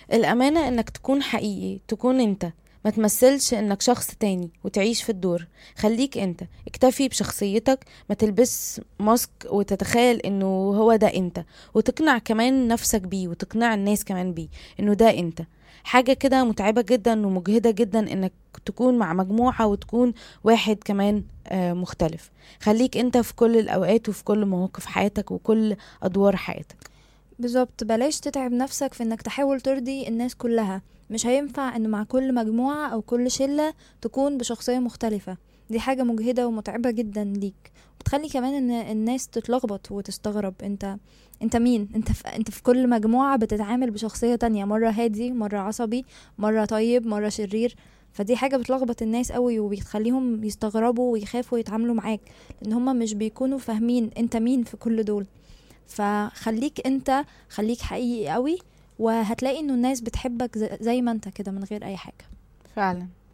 الأمانة إنك تكون حقيقي، تكون انت، ما تمثلش انك شخص تاني وتعيش في الدور. خليك انت، اكتفي بشخصيتك، ما تلبس ماسك وتتخيل انه هو ده انت، وتقنع كمان نفسك بيه وتقنع الناس كمان بيه انه ده انت. حاجة كده متعبة جدا ومجهدة جدا انك تكون مع مجموعة وتكون واحد كمان مختلف. خليك انت في كل الاوقات وفي كل مواقف حياتك وكل ادوار حياتك. بالظبط، بلاش تتعب نفسك في انك تحاول ترضي الناس كلها. مش هينفع ان مع كل مجموعة او كل شلة تكون بشخصية مختلفة. دي حاجة مجهدة ومتعبة جدا ليك، بتخلي كمان ان الناس تتلخبط وتستغرب انت مين. انت في كل مجموعة بتتعامل بشخصية تانية، مرة هادي، مرة عصبي، مرة طيب، مرة شرير. فدي حاجة بتلخبط الناس قوي وبتخليهم يستغربوا ويخافوا يتعاملوا معاك، لان هما مش بيكونوا فاهمين انت مين في كل دول. فخليك انت، خليك حقيقي قوي، وهتلاقي انه الناس بتحبك زي ما انت كده من غير اي حاجة. فعلا.